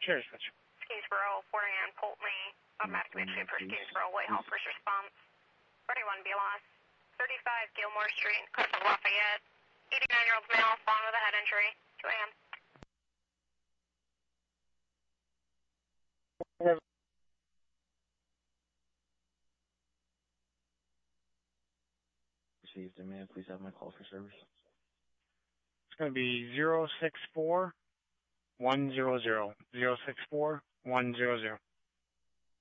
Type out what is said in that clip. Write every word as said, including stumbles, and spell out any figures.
Sure, dispatch. Kingsborough, four A M Polteny, automatic midship for Kingsborough, Whitehall, first response. thirty-one B L S, thirty-five Gilmore Street, Clifton Lafayette, eighty-nine-year-old male, fallen with a head injury, two A M Received, and may I please have my call for service? It's going to be zero six four one zero zero. zero six four one zero zero.